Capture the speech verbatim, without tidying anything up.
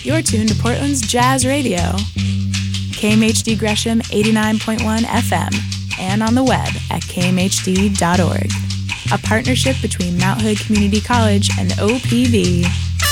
You're tuned to Portland's Jazz Radio, K M H D Gresham eighty-nine point one F M, and on the web at K M H D dot org. A partnership between Mount Hood Community College and O P B.